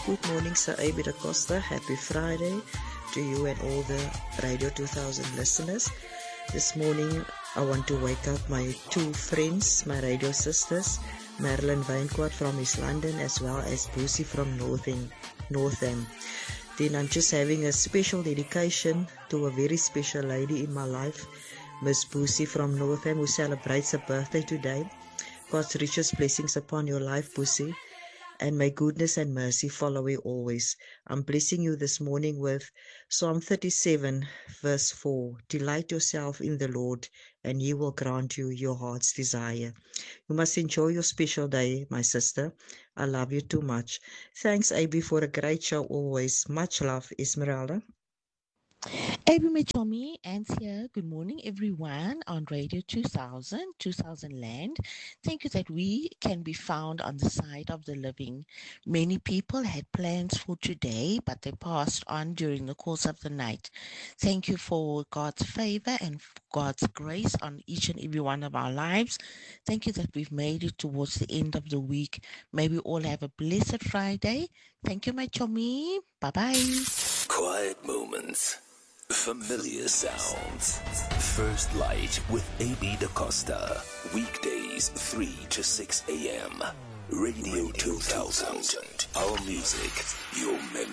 Good morning, Sir A.B. da Costa. Happy Friday to you and all the Radio 2000 listeners. This morning, I want to wake up my two friends, my radio sisters, Marilyn Wyncourt from East London, as well as Boosie from Northam. Then I'm just having a special dedication to a very special lady in my life, Miss Boosie from Northam, who celebrates her birthday today. God's richest blessings upon your life, Boosie, and may goodness and mercy follow you always. I'm blessing you this morning with Psalm 37, verse 4. Delight yourself in the Lord, and He will grant you your heart's desire. You must enjoy your special day, my sister. I love you too much. Thanks, AB, for a great show always. Much love, Esmeralda. AB Mechomi, and here. Good morning, everyone, on Radio 2000 Land. Thank you that we can be found on the side of the living. Many people had plans for today, but they passed on during the course of the night. Thank you for God's favor and God's grace on each and every one of our lives. Thank you that we've made it towards the end of the week. May we all have a blessed Friday. Thank you, Mechomi. Bye-bye. Quiet moments. Familiar sounds. First Light with AB da Costa. Weekdays 3 to 6 a.m. Radio 2000. Our music, your memory.